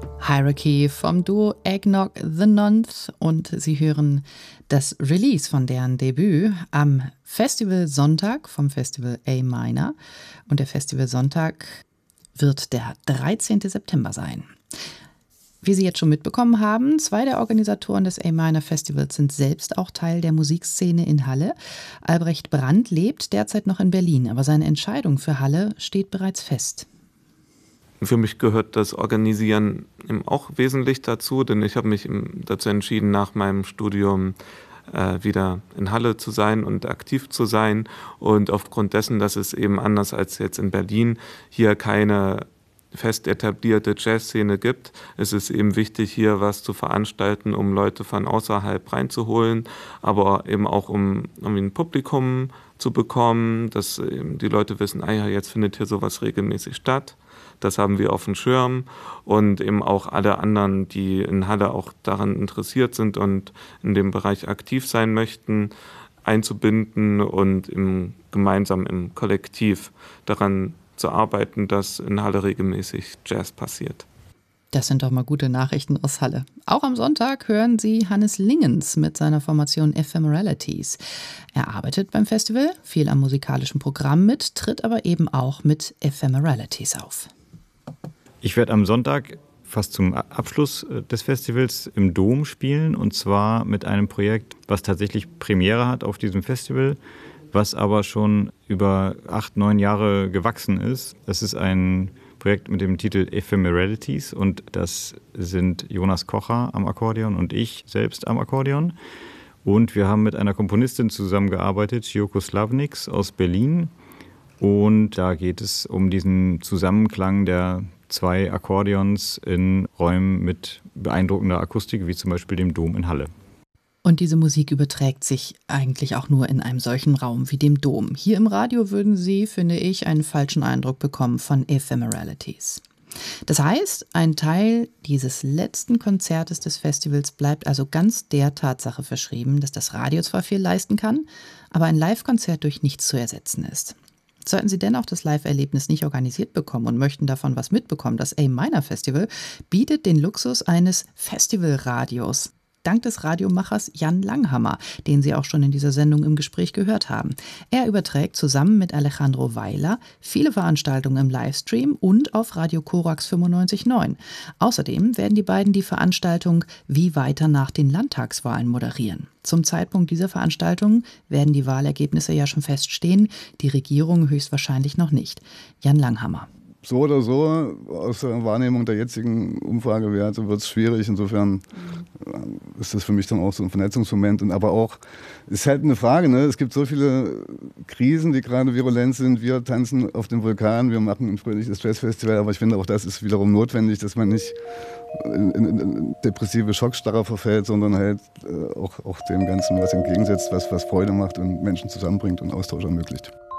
Hierarchy vom Duo Eggnog The Nonth und Sie hören das Release von deren Debüt am Festival Sonntag vom Festival A Minor und der Festival Sonntag wird der 13. September sein. Wie Sie jetzt schon mitbekommen haben, 2 der Organisatoren des A Minor Festivals sind selbst auch Teil der Musikszene in Halle. Albrecht Brandt lebt derzeit noch in Berlin, aber seine Entscheidung für Halle steht bereits fest. Für mich gehört das Organisieren auch wesentlich dazu, denn ich habe mich dazu entschieden, nach meinem Studium wieder in Halle zu sein und aktiv zu sein. Und aufgrund dessen, dass es eben anders als jetzt in Berlin hier keine fest etablierte Jazzszene gibt, ist es eben wichtig, hier was zu veranstalten, um Leute von außerhalb reinzuholen, aber eben auch um ein Publikum zu bekommen, dass eben die Leute wissen, ja, jetzt findet hier sowas regelmäßig statt. Das haben wir auf dem Schirm und eben auch alle anderen, die in Halle auch daran interessiert sind und in dem Bereich aktiv sein möchten, einzubinden und gemeinsam im Kollektiv daran zu arbeiten, dass in Halle regelmäßig Jazz passiert. Das sind doch mal gute Nachrichten aus Halle. Auch am Sonntag hören Sie Hannes Lingens mit seiner Formation Ephemeralities. Er arbeitet beim Festival, viel am musikalischen Programm mit, tritt aber eben auch mit Ephemeralities auf. Ich werde am Sonntag fast zum Abschluss des Festivals im Dom spielen und zwar mit einem Projekt, was tatsächlich Premiere hat auf diesem Festival, was aber schon über 8, 9 Jahre gewachsen ist. Es ist ein Projekt mit dem Titel Ephemeralities und das sind Jonas Kocher am Akkordeon und ich selbst am Akkordeon. Und wir haben mit einer Komponistin zusammengearbeitet, Joko Slavniks aus Berlin. Und da geht es um diesen Zusammenklang der 2 Akkordeons in Räumen mit beeindruckender Akustik, wie zum Beispiel dem Dom in Halle. Und diese Musik überträgt sich eigentlich auch nur in einem solchen Raum wie dem Dom. Hier im Radio würden Sie, finde ich, einen falschen Eindruck bekommen von Ephemeralities. Das heißt, ein Teil dieses letzten Konzertes des Festivals bleibt also ganz der Tatsache verschrieben, dass das Radio zwar viel leisten kann, aber ein Live-Konzert durch nichts zu ersetzen ist. Sollten Sie dennoch das Live-Erlebnis nicht organisiert bekommen und möchten davon was mitbekommen, das A Minor Festival bietet den Luxus eines Festivalradios. Dank des Radiomachers Jan Langhammer, den Sie auch schon in dieser Sendung im Gespräch gehört haben. Er überträgt zusammen mit Alejandro Weiler viele Veranstaltungen im Livestream und auf Radio Korax 95.9. Außerdem werden die beiden die Veranstaltung Wie weiter nach den Landtagswahlen moderieren. Zum Zeitpunkt dieser Veranstaltung werden die Wahlergebnisse ja schon feststehen, die Regierung höchstwahrscheinlich noch nicht. Jan Langhammer. So oder so, aus der Wahrnehmung der jetzigen Umfragewerte wird es schwierig. Insofern ist das für mich dann auch so ein Vernetzungsmoment. Und aber auch, es ist halt eine Frage, ne? Es gibt so viele Krisen, die gerade virulent sind. Wir tanzen auf dem Vulkan, wir machen ein fröhliches Jazzfestival, aber ich finde auch das ist wiederum notwendig, dass man nicht in depressive Schockstarre verfällt, sondern halt auch dem Ganzen was entgegensetzt, was Freude macht und Menschen zusammenbringt und Austausch ermöglicht.